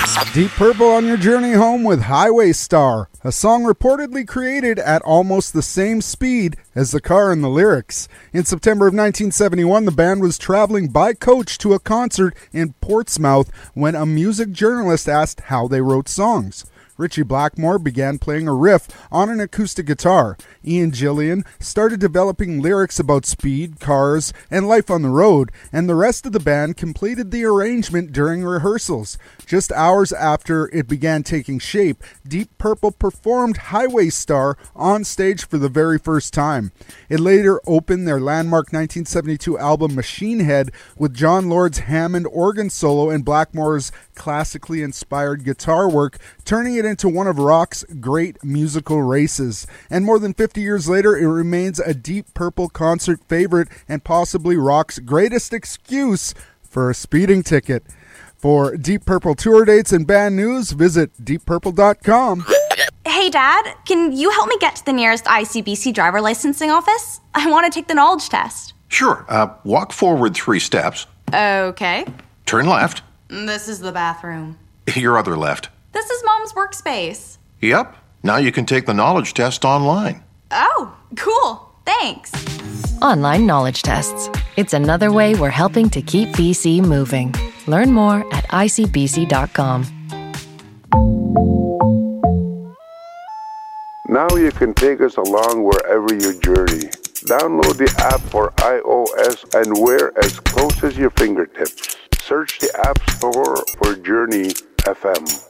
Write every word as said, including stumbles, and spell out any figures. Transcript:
Deep Purple on your journey home with Highway Star, a song reportedly created at almost the same speed as the car in the lyrics. In September of nineteen seventy-one, the band was traveling by coach to a concert in Portsmouth when a music journalist asked how they wrote songs. Ritchie Blackmore began playing a riff on an acoustic guitar. Ian Gillan started developing lyrics about speed, cars, and life on the road, and the rest of the band completed the arrangement during rehearsals. Just hours after it began taking shape, Deep Purple performed Highway Star on stage for the very first time. It later opened their landmark nineteen seventy-two album Machine Head with John Lord's Hammond organ solo and Blackmore's classically inspired guitar work, turning it into one of rock's great musical races. And more than fifty years later, it remains a Deep Purple concert favorite and possibly rock's greatest excuse for a speeding ticket. For Deep Purple tour dates and band news, visit deep purple dot com. Hey, Dad, can you help me get to the nearest I C B C driver licensing office? I want to take the knowledge test. Sure. Uh, walk forward three steps. Okay. Turn left. This is the bathroom. Your other left. This is Mom's workspace. Yep. Now you can take the knowledge test online. Oh, cool. Thanks. Online knowledge tests. It's another way we're helping to keep B C moving. Learn more at I C B C dot com. Now you can take us along wherever you journey. Download the app for iOS and wear as close as your fingertips. Search the App Store for Journey F M.